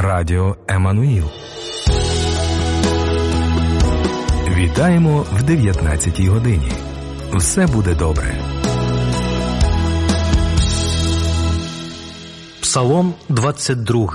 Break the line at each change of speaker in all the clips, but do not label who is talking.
Радіо Еммануїл. Вітаємо в 19-й годині. Все буде добре.
Псалом 22.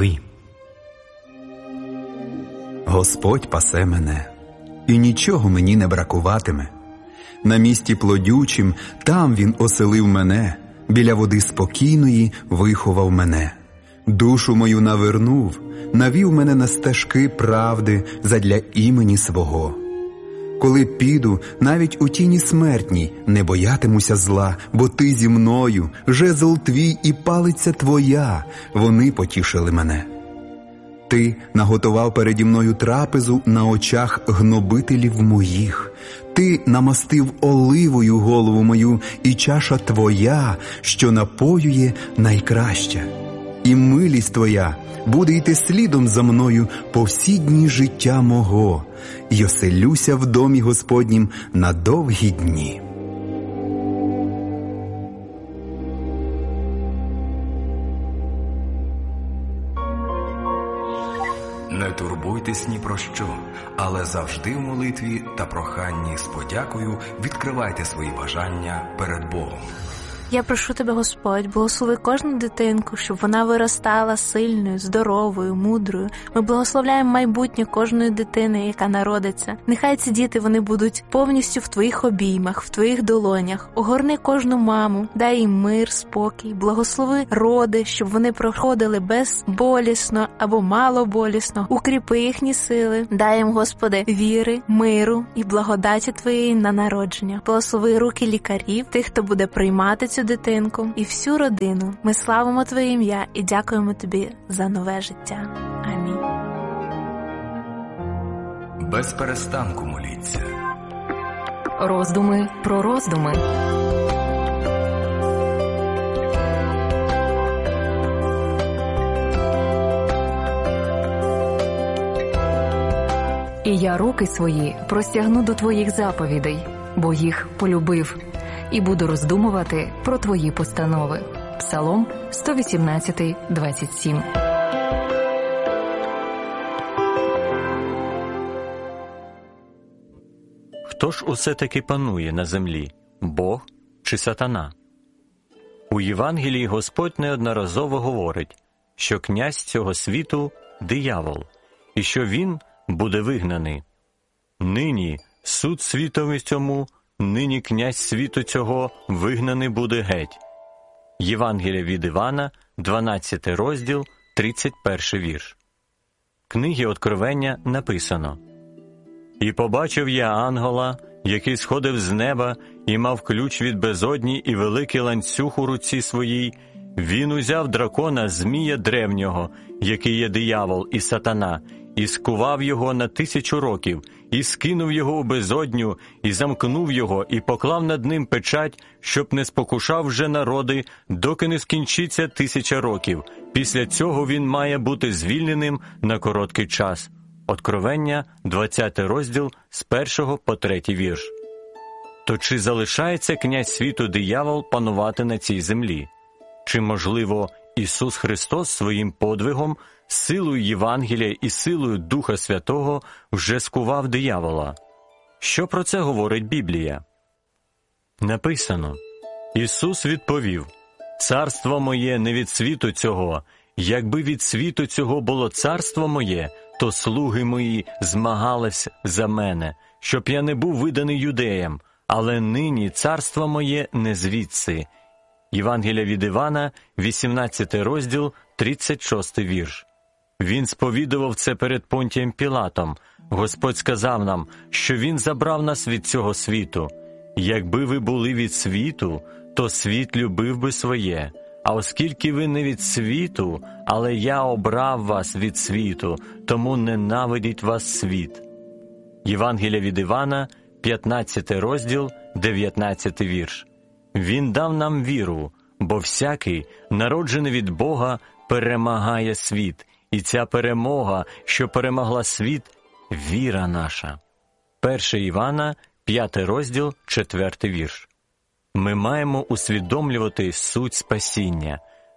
Господь пасе мене, і нічого мені не бракуватиме. На місці плодючим там Він оселив мене, біля води спокійної виховав мене. Душу мою навернув, навів мене на стежки правди задля імені свого. Коли піду, навіть у тіні смертній, не боятимуся зла, бо ти зі мною, жезл твій і палиця твоя, вони потішили мене. Ти наготував переді мною трапезу на очах гнобителів моїх. Ти намастив оливою голову мою, і чаша твоя, що напоює, найкраща. І милість твоя буде йти слідом за мною по всі дні життя мого, й оселюся в домі Господнім на довгі дні.
Не турбуйтесь ні про що, але завжди в молитві та проханні з подякою відкривайте свої бажання перед Богом.
Я прошу Тебе, Господь, благослови кожну дитинку, щоб вона виростала сильною, здоровою, мудрою. Ми благословляємо майбутнє кожної дитини, яка народиться. Нехай ці діти, вони будуть повністю в Твоїх обіймах, в Твоїх долонях. Огорни кожну маму, дай їм мир, спокій, благослови роди, щоб вони проходили безболісно або малоболісно. Укріпи їхні сили, дай їм, Господи, віри, миру і благодаті Твоєї на народження. Благослови руки лікарів, тих, хто буде приймати цю дитинку і всю родину. Ми славимо Твоє ім'я і дякуємо Тобі за нове життя. Амінь.
Без перестанку моліться.
Роздуми про роздуми. І я руки свої простягну до Твоїх заповідей, бо їх полюбив, і буду роздумувати про Твої постанови. Псалом 118, 27.
Хто ж усе-таки панує на землі? Бог чи сатана? У Євангелії Господь неодноразово говорить, що князь цього світу – диявол, і що він буде вигнаний. Нині суд світові цьому, нині князь світу цього вигнаний буде геть. Євангелія від Івана, 12 розділ, 31 вірш. В книгі Откровення написано: «І побачив я ангела, який сходив з неба і мав ключ від безодні і великий ланцюг у руці своїй. Він узяв дракона, змія древнього, який є диявол і сатана, і скував його на 1000 років, і скинув його у безодню, і замкнув його, і поклав над ним печать, щоб не спокушав вже народи, доки не скінчиться 1000 років. Після цього він має бути звільненим на короткий час». Откровення, 20 розділ, з 1 по 3 вірш. То чи залишається князь світу диявол панувати на цій землі? Чи, можливо, Ісус Христос своїм подвигом, силою Євангелія і силою Духа Святого вже скував диявола? Що про це говорить Біблія? Написано: «Ісус відповів: царство моє не від світу цього. Якби від світу цього було царство моє, то слуги мої змагались за мене, щоб я не був виданий юдеям, але нині царство моє не звідси». Євангелія від Івана, 18 розділ, 36 вірш. Він сповідував це перед Понтієм Пілатом. Господь сказав нам, що Він забрав нас від цього світу. «Якби ви були від світу, то світ любив би своє. А оскільки ви не від світу, але я обрав вас від світу, тому ненавидить вас світ». Євангелія від Івана, 15 розділ, 19 вірш. Він дав нам віру, бо всякий, народжений від Бога, перемагає світ. І ця перемога, що перемогла світ – віра наша. 1 Івана, 5 розділ, 4 вірш. Ми маємо усвідомлювати суть спасіння.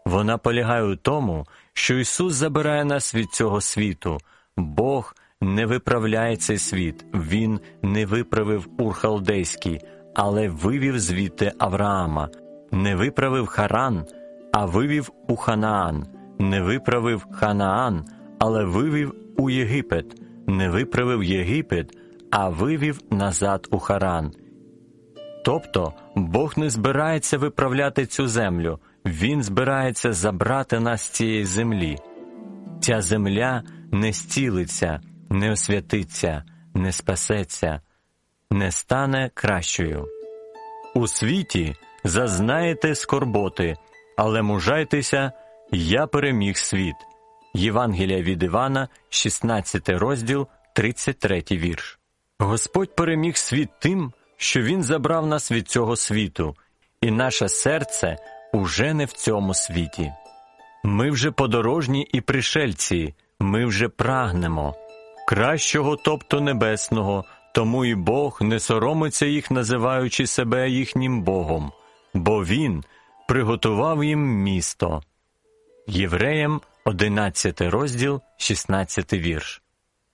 Вона полягає у тому, що Ісус забирає нас від цього світу. Бог не виправляє цей світ. Він не виправив Ур Халдейський, але вивів звідти Авраама. Не виправив Харан, а вивів у Ханаан. Не виправив Ханаан, але вивів у Єгипет. Не виправив Єгипет, а вивів назад у Харан. Тобто, Бог не збирається виправляти цю землю. Він збирається забрати нас з цієї землі. Ця земля не зцілиться, не освятиться, не спасеться, не стане кращою. У світі зазнаєте скорботи, але мужайтеся, я переміг світ. Євангелія від Івана, 16 розділ, 33 вірш. Господь переміг світ тим, що Він забрав нас від цього світу, і наше серце уже не в цьому світі. Ми вже подорожні і пришельці, ми вже прагнемо кращого, тобто небесного, тому і Бог не соромиться їх, називаючи себе їхнім Богом, бо Він приготував їм місто. Євреям, 11 розділ, 16 вірш.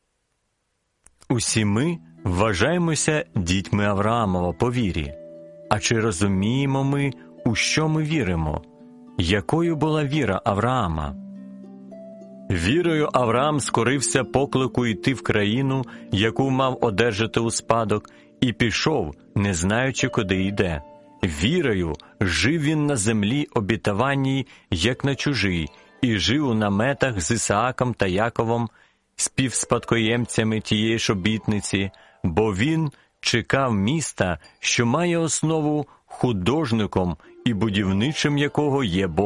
Усі ми вважаємося дітьми Авраамова по вірі. А чи розуміємо ми, у що ми віримо? Якою була віра Авраама? Вірою Авраам скорився поклику йти в країну, яку мав одержати у спадок, і пішов, не знаючи, куди йде. Вірою жив він на землі обітованій, як на чужій, і жив у наметах з Ісааком та Яковом, співспадкоємцями тієї ж обітниці, бо він чекав міста, що має основу, художником і будівничим якого є Бог.